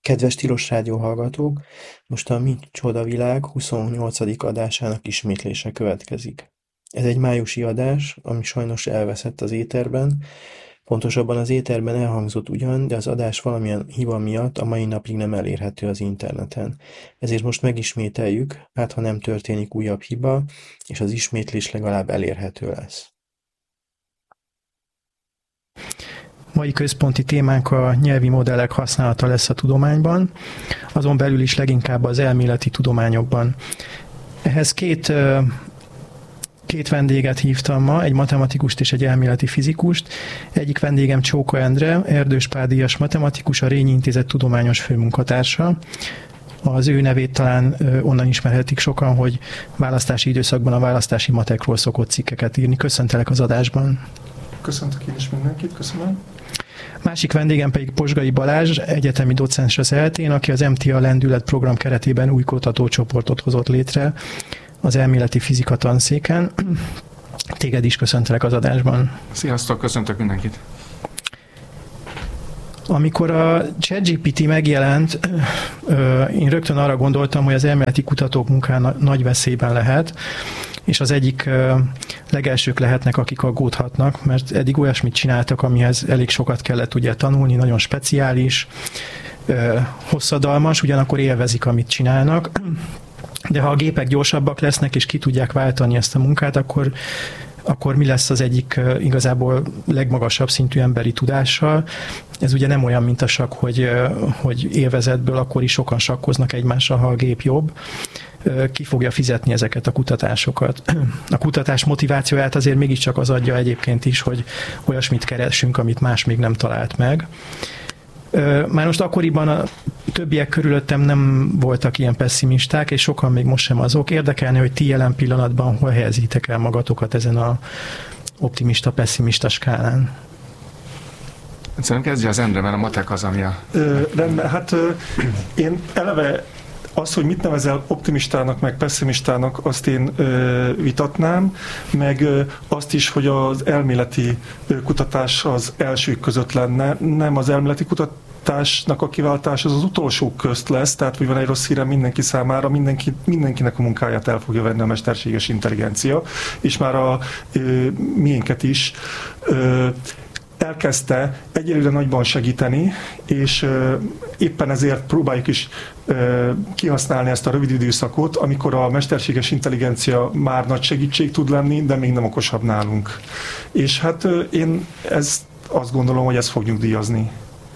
Kedves Tilos Rádió hallgatók, most a Mi Csoda Világ 28. adásának ismétlése következik. Ez egy májusi adás, ami sajnos elveszett az éterben, pontosabban az éterben elhangzott ugyan, de az adás valamilyen hiba miatt a mai napig nem elérhető az interneten. Ezért most megismételjük, hát ha nem történik újabb hiba, és az ismétlés legalább elérhető lesz. Mai központi témánk a nyelvi modellek használata lesz a tudományban, azon belül is leginkább az elméleti tudományokban. Ehhez két vendéget hívtam ma, egy matematikust és egy elméleti fizikust. Egyik vendégem Csóka Endre, Erdős Pál díjas matematikus, a Rényi Intézet tudományos főmunkatársa. Az ő nevét talán onnan ismerhetik sokan, hogy választási időszakban a választási matekról szokott cikkeket írni. Köszöntelek az adásban. Köszöntök én is mindenkit, köszönöm. Másik vendégem pedig Pozsgai Balázs, egyetemi docens az ELTE-n, aki az MTA Lendület program keretében új kutatócsoportot hozott létre az elméleti fizika tanszéken. Téged is köszöntelek az adásban. Sziasztok, köszöntök mindenkit. Amikor a ChatGPT megjelent, én rögtön arra gondoltam, hogy az elméleti kutatók munkája nagy veszélyben lehet, és az egyik legelsők lehetnek, akik aggódhatnak, mert eddig olyasmit csináltak, amihez elég sokat kellett ugye tanulni, nagyon speciális, hosszadalmas, ugyanakkor élvezik, amit csinálnak. De ha a gépek gyorsabbak lesznek, és ki tudják váltani ezt a munkát, akkor mi lesz az egyik igazából legmagasabb szintű emberi tudással? Ez ugye nem olyan, mint a sakk, hogy élvezetből akkor is sokan sakkoznak egymással, ha a gép jobb. Ki fogja fizetni ezeket a kutatásokat? A kutatás motivációját azért mégiscsak az adja egyébként is, hogy olyasmit keresünk, amit más még nem talált meg. Már most akkoriban a többiek körülöttem nem voltak ilyen pessimisták, és sokan még most sem azok. Érdekelne, hogy ti jelen pillanatban hol helyezitek el magatokat ezen a optimista-pessimista skálán? Szerintem kezdje az Endre, mert a matek az, ami a... Rendben, hát én eleve az, hogy mit nevezel optimistának, meg pessimistának, azt én vitatnám, meg azt is, hogy az elméleti kutatás az elsők között lenne. Nem, az elméleti kutatásnak a kiváltás az utolsók közt lesz, tehát hogy van egy rossz hírem mindenki számára, mindenkinek a munkáját el fogja venni a mesterséges intelligencia, és már a miénket is elkezdte egyelőre nagyban segíteni, és éppen ezért próbáljuk is kihasználni ezt a rövid időszakot, amikor a mesterséges intelligencia már nagy segítség tud lenni, de még nem okosabb nálunk. És hát én azt gondolom, hogy ezt fog nyugdíjazni.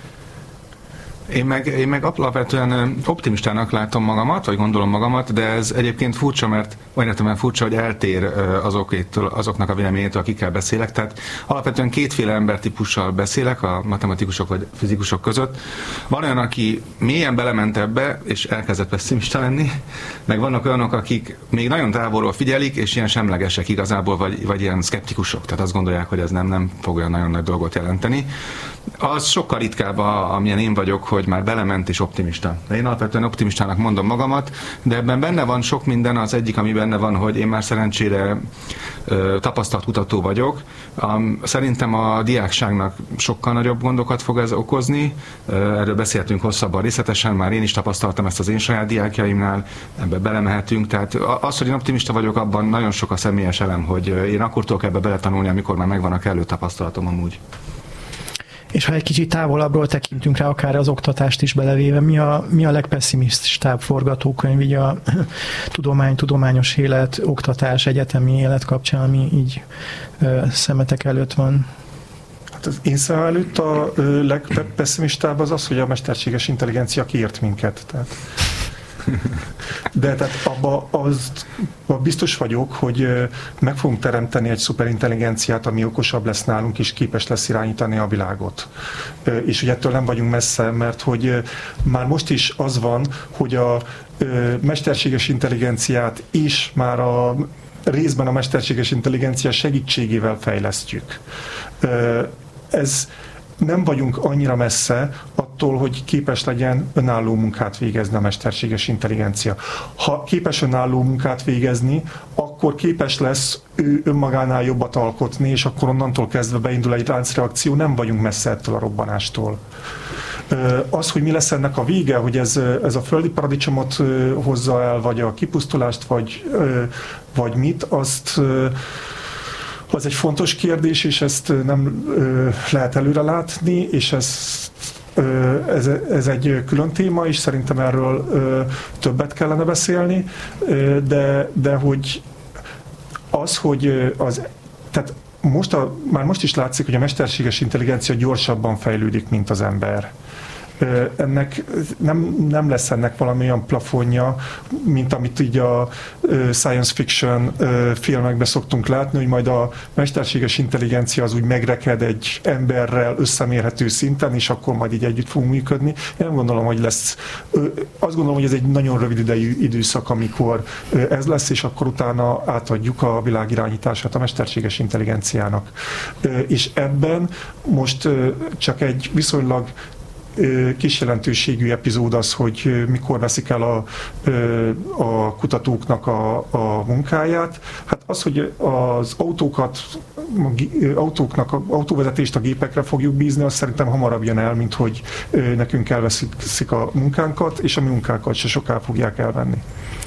Én meg alapvetően optimistának látom magamat, vagy gondolom magamat, de ez egyébként furcsa, mert olyan furcsa, hogy eltér azoknak a véleményétől, akikkel beszélek. Tehát alapvetően kétféle embertípussal beszélek, a matematikusok vagy fizikusok között. Van olyan, aki mélyen belement ebbe, és elkezdett pessimista lenni, meg vannak olyanok, akik még nagyon távolról figyelik, és ilyen semlegesek igazából, vagy ilyen szkeptikusok. Tehát azt gondolják, hogy ez nem fog olyan nagyon nagy dolgot jelenteni. Az sokkal ritkább, amilyen én vagyok, hogy már belement és optimista. De én alapvetően optimistának mondom magamat, de ebben benne van sok minden. Az egyik, ami benne van, hogy én már szerencsére tapasztalt kutató vagyok. Szerintem a diákságnak sokkal nagyobb gondokat fog ez okozni. Erről beszéltünk hosszabban részletesen, már én is tapasztaltam ezt az én saját diákjaimnál, ebbe belemehetünk. Tehát az, hogy én optimista vagyok, abban nagyon sok a személyes elem, hogy én akkor tudok ebbe beletanulni, amikor már megvan a kellő tapasztalatom amúgy. És ha egy kicsit távolabbról tekintünk rá, akár az oktatást is belevéve, mi a legpesszimistább forgatókönyv így a tudományos élet, oktatás, egyetemi élet kapcsán, ami így szemetek előtt van? Hát az én szem előtt a legpesszimistább az, hogy a mesterséges intelligencia kiért minket. De tehát abban biztos vagyok, hogy meg fogunk teremteni egy szuperintelligenciát, ami okosabb lesz nálunk, és képes lesz irányítani a világot. És ugye ettől nem vagyunk messze, mert hogy már most is az van, hogy a mesterséges intelligenciát is már részben a mesterséges intelligencia segítségével fejlesztjük. Nem vagyunk annyira messze attól, hogy képes legyen önálló munkát végezni a mesterséges intelligencia. Ha képes önálló munkát végezni, akkor képes lesz ő önmagánál jobbat alkotni, és akkor onnantól kezdve beindul egy láncreakció, nem vagyunk messze ettől a robbanástól. Az, hogy mi lesz ennek a vége, hogy ez a földi paradicsomot hozza el, vagy a kipusztulást, vagy mit, az egy fontos kérdés, és ezt nem lehet előre látni, és ez egy külön téma, és szerintem erről többet kellene beszélni, de hogy tehát már most is látszik, hogy a mesterséges intelligencia gyorsabban fejlődik, mint az ember. Ennek nem lesz ennek valami olyan plafonja, mint amit így a science fiction filmekben szoktunk látni, hogy majd a mesterséges intelligencia az úgy megreked egy emberrel összemérhető szinten, és akkor majd így együtt fogunk működni. Én nem gondolom, hogy lesz. Azt gondolom, hogy ez egy nagyon rövid idejű időszak, amikor ez lesz, és akkor utána átadjuk a világ irányítását a mesterséges intelligenciának. És ebben most csak egy viszonylag kis jelentőségű epizód az, hogy mikor veszik el a kutatóknak a munkáját. Hát az, hogy az autóvezetést a gépekre fogjuk bízni, az szerintem hamarabb jön el, mint hogy nekünk elveszik a munkánkat, és a munkánkat se soká fogják elvenni.